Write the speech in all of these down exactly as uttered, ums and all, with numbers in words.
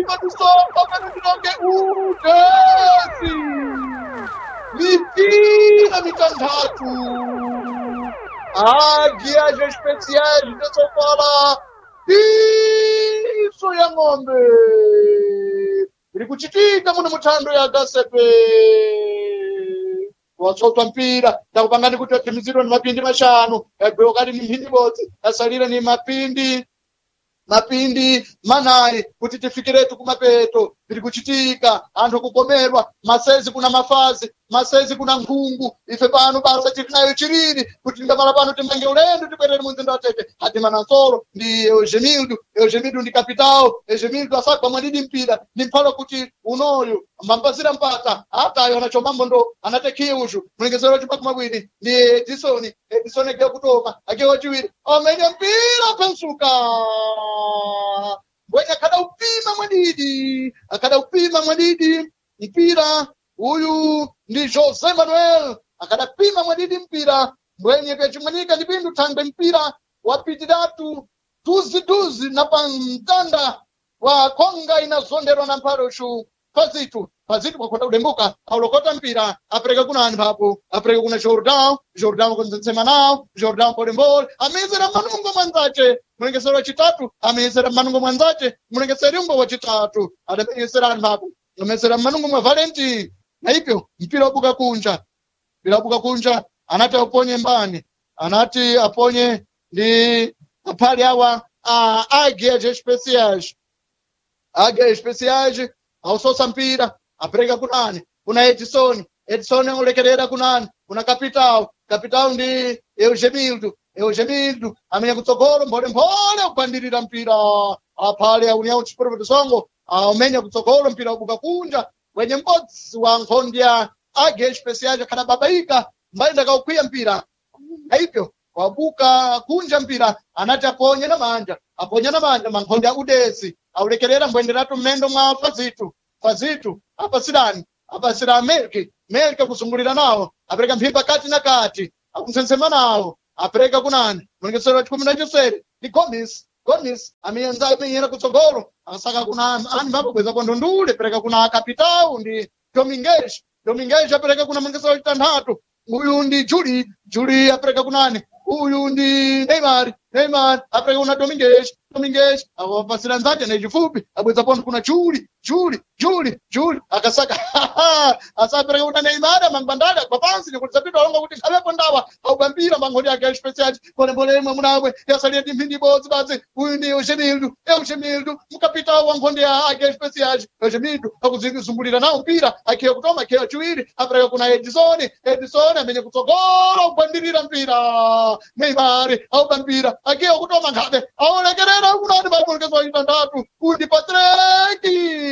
Sopa Pendiroke Udesi Mipira mitandatu Águias especiais de São Paulo Isso ya ng'ombe Irikuchitika muno mutando ya gasepe Wasotwa mpira Takupangani kuti watimizirwa ni mapindi mashanu Egweo kati ni mhindi boti Asalira ni mapindi Mapindi manayi kuti tifikiretu kumapeto tiri kuchitika anthu kukomerwa masezi kuna mafazi masezi kuna nkhungu ife pano basa tiri nayo chiriri kuti ndamala pano timange ulendo tibwerere mu mzinda wa Tete hatimana nsoro ndi Eugenildo Eugenildo ndi capital Eugenildo asagwa mwadidi mpira ndi mphalo kuti unoyo mambazira mpata atayo anachomambo ndo anatekiye ushu mulengezero chipaka mabwini ndi Edison Edison ake kutoka ake chiwiri omenya mpira pensuka Bwenye akada upima mwadidi, akada upima mwadidi, mpira, huyu ni Jose Manuel, akada pima mwadidi mpira, bwenye kachumanyika nipindu tangbe mpira, wapitidatu, tuzi tuzi na pantanda, wa konga inazonderwa na mparoshu, fazitu, fazitu kwa kwenda udembuka, aulokota mpira, apreka kuna anbapo, apreka kuna Jordan, Jordan kwa nsema nao, Jordan kwa dembol, amezera manungo manzache, Mwengesero wa chitatu, amesera manungo mwanzache, mwengesero umbo wa chitatu, adamesera anbapo, amesera manungo mwa Valenti, na hivyo, mpira wabuka kunja, mpira wabuka kunja, anati aponye mbani, anati aponye, ni, apali hawa, Águias especiais, Águias especiais, ausosa mpira, apreka kunani, kuna Edison, Edison ulekerera kunani, kuna Capital, Capital ndi Eugenildo, Eugenildo, amenya kutsogolo mbole mbole kupandirira mpira apale aunia uchiporo kusongo amenya kutsogolo mpira ubuka kunja wenye mbodzi wa nkhondya Águias especiais kana babaika mbali ndakaukwia mpira hivyo wabuka kunja mpira anati aponye na manja aponye na manja mankhondya udesi aulekerera mbwenderatu mmendo mwa fazitu fazitu apa sidani apa sida Melki Melki kusungulira nawo apereka mphimba kati na kati akumsensema nawo apreka kunani mwengesero wa chikumi na chisere ni Gomes Gomes amiyenza amenyera kutsogolo akasaka kuna ani mapo kweza kwa ndundule pereka kuna Capital ndi Domingues Domingues apereka kuna mwengesero wa chitandatu uyu ndi Juli Juli apereka kunani uyu ndi Neymar Neymar apereka kuna Domingues Domingues awapasira nzake na chifupi abweza pondo kuna Juli Juli Juli Juli akasaka asapereka kuna Neymar mangandala kwa pansi nikulizapita longa kuti khabepo ndawa aubambira mangoli yake especial pole pole mwe munabwe yasalia timphindi bodzi badzi uyu ndi Eugenildo Eugenildo mukapita wa nkhonde ya Águias especial Eugenildo akuzizumbulira nawo mpira akiya kutoma akiya chiwiri apereka kuna Edison Edison amenye kutsogolo kubandirira mpira Neymar aubambira akiya kutoma ngabe aolekerera kunani babulikezo itandatu undi Patrick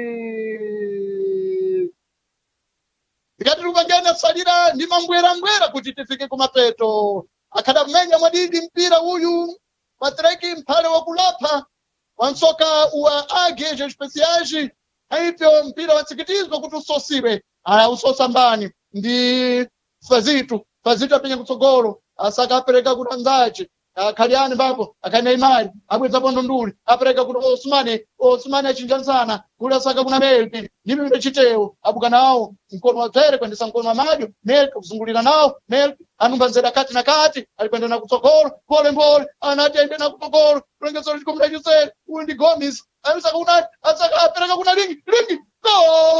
Ikati lukangena salira ni mambwera mbwera kuti tifike kumapeto. Akada mmenya mwadidi mpira huyu. Patrick mpale wa kulapa. Wansoka wa Águias especiais. Hivyo mpira wansikitizwa kuti usosiwe. Aya usosa mbani. Ndi Fazitu. Fazitu apenya kutsogolo. Asaka apereka kuna nzache. Kaliani bapo akana Imari abweza pondo nduli apereka kuna Osmane Osmane achinja sana kula saka kuna Melki nibi ndechiteo abuka nawo mkono wa Zere kwendesa mkono wa Madio Melki kuzungulira nawo Melki anumba nzera kati na kati alikwenda na kutsogolo pole pole anatende na kutsogolo rengezo likomla Jose undi Gomes amesaka kuna asaka apereka kuna lingi lingi go